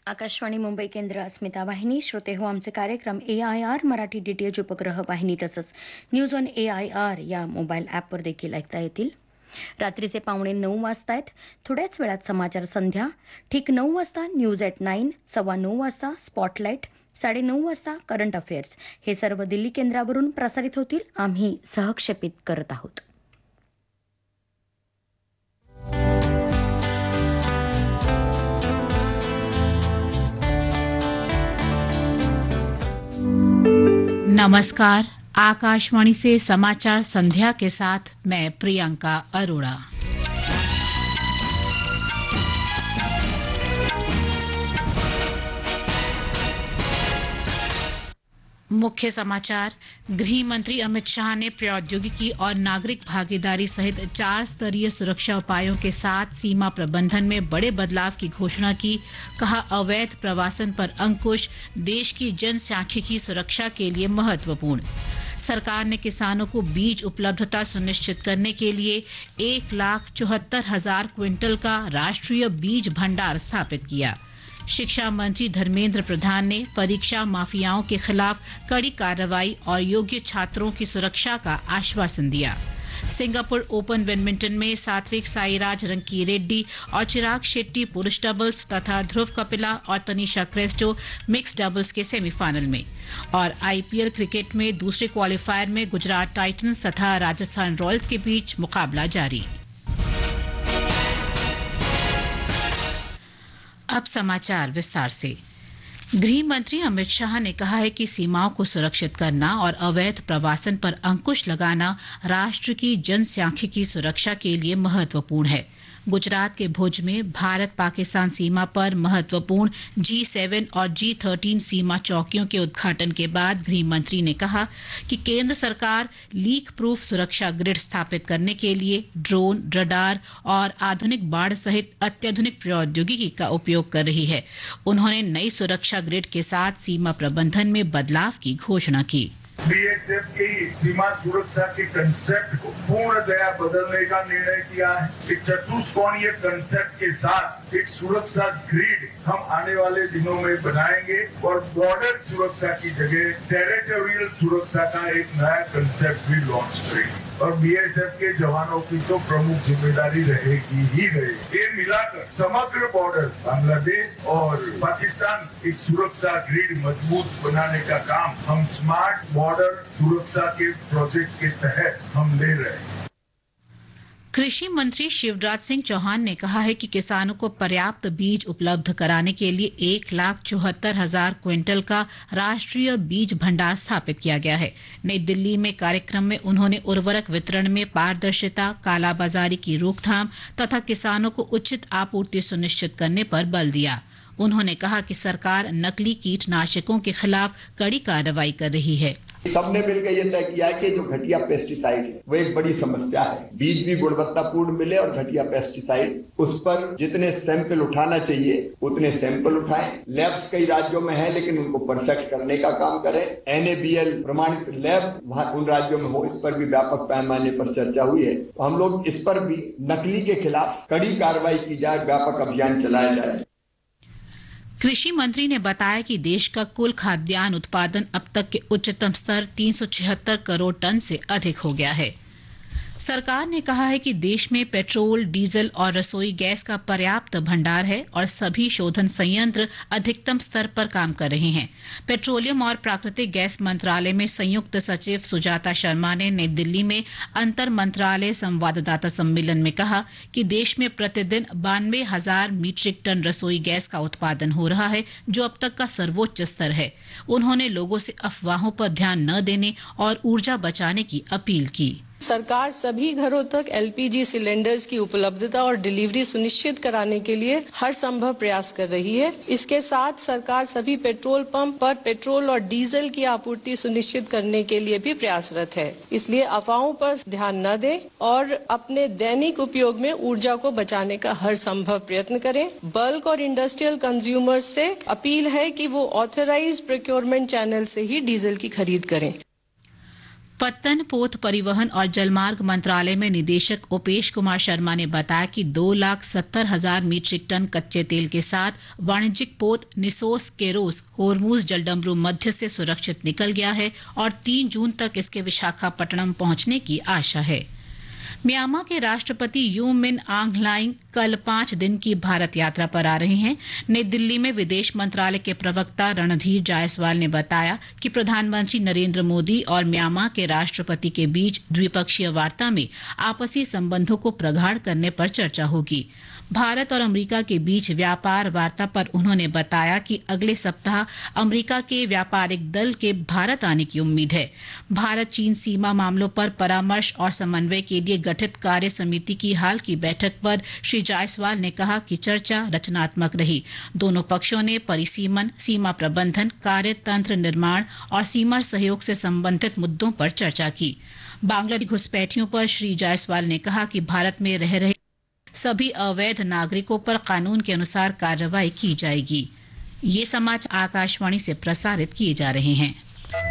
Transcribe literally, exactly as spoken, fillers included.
आकाशवाणी मुंबई केंद्र अस्मिता वाहिनी. श्रोते हो, आमचे कार्यक्रम ए आय आर मराठी डीटीएच उपग्रह वाहिनी तसंच news on A I R या मोबाईल ॲपवर देखील ऐकता येतील. रात्रीचे पावणे नऊ वाजतायत. थोड्याच वेळात समाचार संध्या, ठीक नऊ वाजता न्यूज एट नाईन, सव्वा नऊ वाजता स्पॉटलाईट, साडेनऊ वाजता करंट अफेअर्स हे सर्व दिल्ली केंद्रावरून प्रसारित होतील. आम्ही सहक्षेपित करत आहोत. नमस्कार, आकाशवाणी से समाचार संध्या के साथ मैं प्रियंका अरोड़ा। मुख्य समाचार। गृह मंत्री अमित शाह ने प्रौद्योगिकी और नागरिक भागीदारी सहित चार स्तरीय सुरक्षा उपायों के साथ सीमा प्रबंधन में बड़े बदलाव की घोषणा की। कहा, अवैध प्रवासन पर अंकुश देश की जनसांख्यिकी सुरक्षा के लिए महत्वपूर्ण। सरकार ने किसानों को बीज उपलब्धता सुनिश्चित करने के लिए एक लाख चौहत्तर हजार क्विंटल का राष्ट्रीय बीज भंडार स्थापित किया। शिक्षा मंत्री धर्मेंद्र प्रधान ने परीक्षा माफियाओं के खिलाफ कड़ी कार्रवाई और योग्य छात्रों की सुरक्षा का आश्वासन दिया। सिंगापुर ओपन बैडमिंटन में सात्विक साईराज रंकीरेड्डी और चिराग शेट्टी पुरुष डबल्स तथा ध्रुव कपिला और तनिषा क्रेस्टो मिक्स डबल्स के सेमीफाइनल में। और आईपीएल क्रिकेट में दूसरे क्वालिफायर में गुजरात टाइटंस तथा राजस्थान रॉयल्स के बीच मुकाबला जारी। अब समाचार विस्तार से। गृह मंत्री अमित शाह ने कहा है कि सीमाओं को सुरक्षित करना और अवैध प्रवासन पर अंकुश लगाना राष्ट्र की जनसांख्यिकी सुरक्षा के लिए महत्वपूर्ण है। गुजरात के भुज में भारत पाकिस्तान सीमा पर महत्वपूर्ण जी सेवन और जी थर्टीन सीमा चौकियों के उद्घाटन के बाद गृह मंत्री ने कहा कि केंद्र सरकार लीक प्रूफ सुरक्षा ग्रिड स्थापित करने के लिए ड्रोन, रडार और आधुनिक बाढ़ सहित अत्याधुनिक प्रौद्योगिकी का उपयोग कर रही है। उन्होंने नई सुरक्षा ग्रिड के साथ सीमा प्रबंधन में बदलाव की घोषणा की। बीएसएफ की सीमा सुरक्षा के कंसेप्ट को पूर्णतया बदलने का निर्णय किया है। एक चतुष्कोणीय कंसेप्ट के साथ एक सुरक्षा ग्रिड हम आने वाले दिनों में बनाएंगे और बॉर्डर सुरक्षा की जगह टेरिटोरियल सुरक्षा का एक नया कंसेप्ट भी लॉन्च करेंगे। और बीएसएफ के जवानों की तो प्रमुख जिम्मेदारी रहेगी ही रहेगी। ये मिलाकर समग्र बॉर्डर बांग्लादेश और पाकिस्तान एक सुरक्षा ग्रिड मजबूत बनाने का काम हम स्मार्ट बॉर्डर सुरक्षा के प्रोजेक्ट के तहत हम ले रहे हैं। कृषि मंत्री शिवराज सिंह चौहान ने कहा है कि किसानों को पर्याप्त बीज उपलब्ध कराने के लिए एक लाख चौहत्तर हजार क्विंटल का राष्ट्रीय बीज भंडार स्थापित किया गया है। नई दिल्ली में कार्यक्रम में उन्होंने उर्वरक वितरण में पारदर्शिता, कालाबाजारी की रोकथाम तथा किसानों को उचित आपूर्ति सुनिश्चित करने पर बल दिया। उन्होंने कहा कि सरकार नकली कीटनाशकों के खिलाफ कड़ी कार्रवाई कर रही है। सबने मिलकर यह तय किया है कि जो घटिया पेस्टिसाइड है वो एक बड़ी समस्या है। बीज भी गुणवत्तापूर्ण मिले और घटिया पेस्टिसाइड, उस पर जितने सैंपल उठाना चाहिए उतने सैंपल उठाएं। लैब्स कई राज्यों में है लेकिन उनको परफेक्ट करने का काम करें। एनएबीएल प्रमाणित लैब वहां उन राज्यों में हो, इस पर भी व्यापक पैमाने पर चर्चा हुई है। हम लोग इस पर भी नकली के खिलाफ कड़ी कार्रवाई की जाए, व्यापक अभियान चलाया जाए। कृषि मंत्री ने बताया कि देश का कुल खाद्यान्न उत्पादन अब तक के उच्चतम स्तर तीन सौ छिहत्तर करोड़ टन से अधिक हो गया है। सरकार ने कहा है कि देश में पेट्रोल, डीजल और रसोई गैस का पर्याप्त भंडार है और सभी शोधन संयंत्र अधिकतम स्तर पर काम कर रहे हैं। पेट्रोलियम और प्राकृतिक गैस मंत्रालय में संयुक्त सचिव सुजाता शर्मा ने नई दिल्ली में अंतर मंत्रालय संवाददाता सम्मेलन में कहा कि देश में प्रतिदिन बानवे हजार मीट्रिक टन रसोई गैस का उत्पादन हो रहा है, जो अब तक का सर्वोच्च स्तर है। उन्होंने लोगों से अफवाहों पर ध्यान न देने और ऊर्जा बचाने की अपील की। सरकार सभी घरों तक एलपीजी सिलेंडर्स की उपलब्धता और डिलीवरी सुनिश्चित कराने के लिए हर संभव प्रयास कर रही है। इसके साथ सरकार सभी पेट्रोल पंप पर पेट्रोल और डीजल की आपूर्ति सुनिश्चित करने के लिए भी प्रयासरत है। इसलिए अफवाहों पर ध्यान न दें और अपने दैनिक उपयोग में ऊर्जा को बचाने का हर संभव प्रयत्न करें। बल्क और इंडस्ट्रियल कंज्यूमर्स से अपील है कि वो ऑथराइज्ड प्रोक्योरमेंट चैनल से ही डीजल की खरीद करें। पत्तन, पोत, परिवहन और जलमार्ग मंत्रालय में निदेशक उपेश कुमार शर्मा ने बताया कि दो लाख सत्तर हजार मीट्रिक टन कच्चे तेल के साथ वाणिज्यिक पोत निसोस केरोस होर्मुज जलडमरू मध्य से सुरक्षित निकल गया है और तीन जून तक इसके विशाखापट्टनम पहुंचने की आशा है। म्यांमार के राष्ट्रपति यू मिन आंग ह्लाइंग कल पांच दिन की भारत यात्रा पर आ रहे हैं। नई दिल्ली में विदेश मंत्रालय के प्रवक्ता रणधीर जायसवाल ने बताया कि प्रधानमंत्री नरेंद्र मोदी और म्यांमार के राष्ट्रपति के बीच द्विपक्षीय वार्ता में आपसी संबंधों को प्रगाढ़ करने पर चर्चा होगी। भारत और अमेरिका के बीच व्यापार वार्ता पर उन्होंने बताया कि अगले सप्ताह अमेरिका के व्यापारिक दल के भारत आने की उम्मीद है। भारत चीन सीमा मामलों पर परामर्श और समन्वय के लिए गठित कार्य समिति की हाल की बैठक पर श्री जायसवाल ने कहा कि चर्चा रचनात्मक रही। दोनों पक्षों ने परिसीमन, सीमा प्रबंधन, कार्यतंत्र निर्माण और सीमा सहयोग से संबंधित मुद्दों पर चर्चा की। बांग्लादेशी घुसपैठियों पर श्री जायसवाल ने कहा कि भारत में रह रहे सभी अवैध नागरिकों पर कानून के अनुसार कार्रवाई की जाएगी। ये समाचार आकाशवाणी से प्रसारित किए जा रहे हैं।